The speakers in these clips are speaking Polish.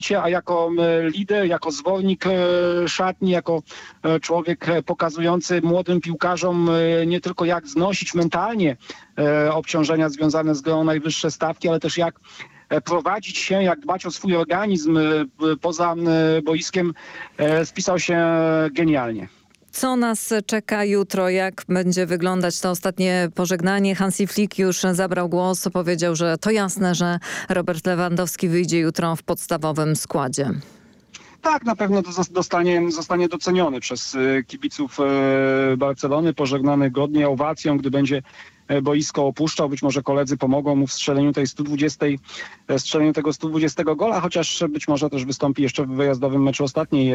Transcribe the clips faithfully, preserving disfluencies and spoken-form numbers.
a jako lider, jako zwolennik szatni, jako człowiek pokazujący młodym piłkarzom nie tylko jak znosić mentalnie obciążenia związane z grą o najwyższe stawki, ale też jak prowadzić się, jak dbać o swój organizm poza boiskiem, spisał się genialnie. Co nas czeka jutro? Jak będzie wyglądać to ostatnie pożegnanie? Hansi Flick już zabrał głos, powiedział, że to jasne, że Robert Lewandowski wyjdzie jutro w podstawowym składzie. Tak, na pewno to zostanie, zostanie doceniony przez kibiców Barcelony, pożegnany godnie owacją, gdy będzie boisko opuszczał. Być może koledzy pomogą mu w strzeleniu tej sto dwudziestej, strzeleniu tego sto dwudziestego gola, chociaż być może też wystąpi jeszcze w wyjazdowym meczu ostatniej e,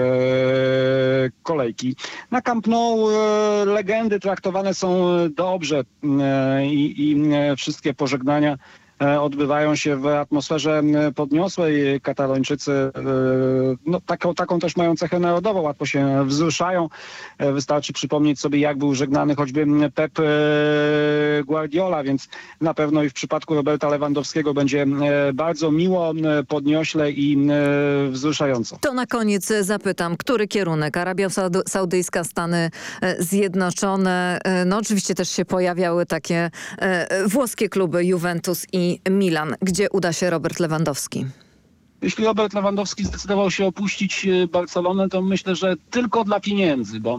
kolejki. Na Camp Nou e, legendy traktowane są dobrze e, i, i wszystkie pożegnania odbywają się w atmosferze podniosłej. Katalończycy no, taką, taką też mają cechę narodową, łatwo się wzruszają. Wystarczy przypomnieć sobie, jak był żegnany choćby Pep Guardiola, więc na pewno i w przypadku Roberta Lewandowskiego będzie bardzo miło, podniośle i wzruszająco. To na koniec zapytam, który kierunek? Arabia Saudyjska, Stany Zjednoczone. No oczywiście też się pojawiały takie włoskie kluby Juventus i Milan. Gdzie uda się Robert Lewandowski? Jeśli Robert Lewandowski zdecydował się opuścić Barcelonę, to myślę, że tylko dla pieniędzy, bo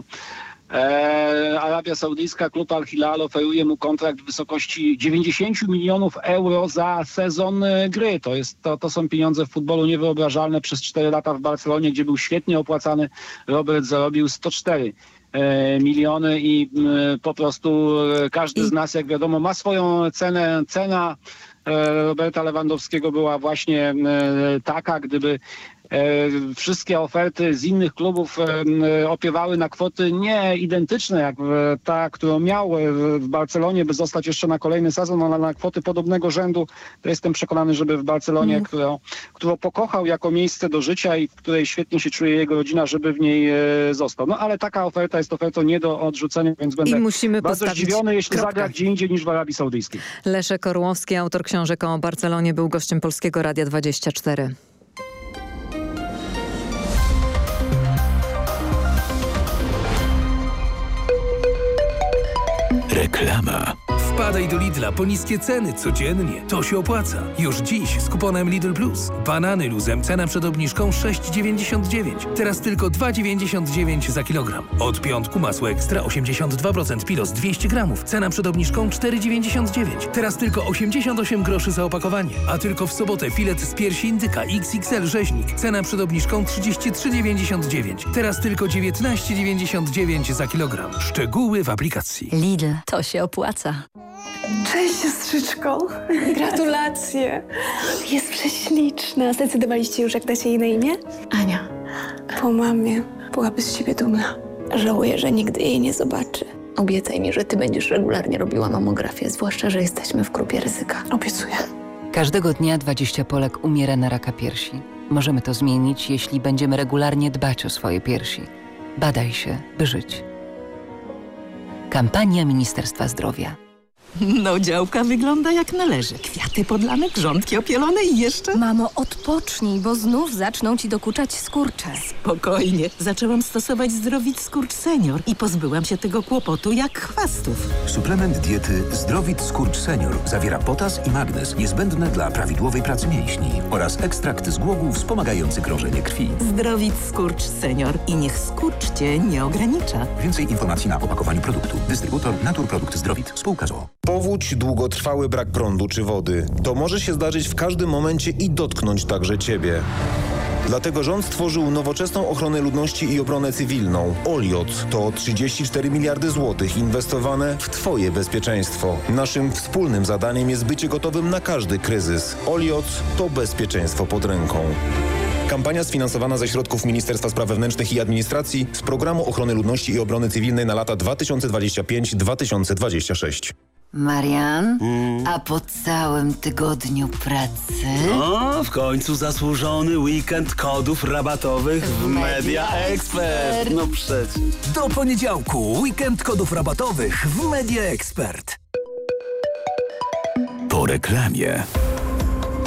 e, Arabia Saudyjska, klub Al Hilal oferuje mu kontrakt w wysokości dziewięćdziesiąt milionów euro za sezon gry. To, jest, to, to są pieniądze w futbolu niewyobrażalne. Przez cztery lata w Barcelonie, gdzie był świetnie opłacany, Robert zarobił sto cztery miliony i po prostu każdy z nas, jak wiadomo, ma swoją cenę. Cena Roberta Lewandowskiego była właśnie taka, gdyby wszystkie oferty z innych klubów opiewały na kwoty nie identyczne jak ta, którą miał w Barcelonie, by zostać jeszcze na kolejny sezon, ale na kwoty podobnego rzędu, to jestem przekonany, żeby w Barcelonie, mm. którą, którą pokochał jako miejsce do życia i w której świetnie się czuje jego rodzina, żeby w niej został. No ale taka oferta jest ofertą nie do odrzucenia, więc będę I musimy bardzo zdziwiony, jeśli kropkę. zagra gdzie indziej niż w Arabii Saudyjskiej. Leszek Orłowski, autor książek o Barcelonie, był gościem Polskiego Radia dwadzieścia cztery. Reklama. Wpadaj do Lidla po niskie ceny codziennie. To się opłaca. Już dziś z kuponem Lidl Plus. Banany luzem cena przed obniżką sześć dziewięćdziesiąt dziewięć. Teraz tylko dwa dziewięćdziesiąt dziewięć za kilogram. Od piątku masło ekstra osiemdziesiąt dwa procent Pilos dwieście gramów. Cena przed obniżką cztery dziewięćdziesiąt dziewięć. Teraz tylko osiemdziesiąt osiem groszy za opakowanie. A tylko w sobotę filet z piersi indyka X X L rzeźnik. Cena przed obniżką trzydzieści trzy dziewięćdziesiąt dziewięć. Teraz tylko dziewiętnaście dziewięćdziesiąt dziewięć za kilogram. Szczegóły w aplikacji. Lidl, to się opłaca. Cześć siostrzyczko. Gratulacje. Jest prześliczna. Zdecydowaliście już, jak dacie jej na imię? Ania. Po mamie byłaby z ciebie dumna. Żałuję, że nigdy jej nie zobaczy. Obiecaj mi, że ty będziesz regularnie robiła mamografię, zwłaszcza, że jesteśmy w grupie ryzyka. Obiecuję. Każdego dnia dwadzieścia Polek umiera na raka piersi. Możemy to zmienić, jeśli będziemy regularnie dbać o swoje piersi. Badaj się, by żyć. Kampania Ministerstwa Zdrowia. No, działka wygląda jak należy. Kwiaty podlane, grządki opielone i jeszcze... Mamo, odpocznij, bo znów zaczną ci dokuczać skurcze. Spokojnie. Zaczęłam stosować Zdrowit Skurcz Senior i pozbyłam się tego kłopotu jak chwastów. Suplement diety Zdrowit Skurcz Senior zawiera potas i magnez niezbędne dla prawidłowej pracy mięśni oraz ekstrakt z głogów wspomagający krążenie krwi. Zdrowit Skurcz Senior i niech skurcz cię nie ogranicza. Więcej informacji na opakowaniu produktu. Dystrybutor Naturprodukt Zdrowit. Spółka z o o. Powódź, długotrwały brak prądu czy wody. To może się zdarzyć w każdym momencie i dotknąć także Ciebie. Dlatego rząd stworzył nowoczesną ochronę ludności i obronę cywilną. Oliot to trzydzieści cztery miliardy złotych inwestowane w Twoje bezpieczeństwo. Naszym wspólnym zadaniem jest bycie gotowym na każdy kryzys. Oliot to bezpieczeństwo pod ręką. Kampania sfinansowana ze środków Ministerstwa Spraw Wewnętrznych i Administracji z Programu Ochrony Ludności i Obrony Cywilnej na lata dwa tysiące dwudziesty piąty do dwa tysiące dwudziestego szóstego. Marian, mm. a po całym tygodniu pracy... No, w końcu zasłużony weekend kodów rabatowych w Media Expert. No przecież. Do poniedziałku weekend kodów rabatowych w Media Expert. Po reklamie.